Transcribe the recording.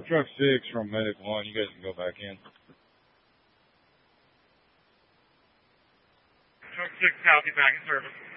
Truck 6 from Medic 1. You guys can go back in. Truck 6 copy, back in service.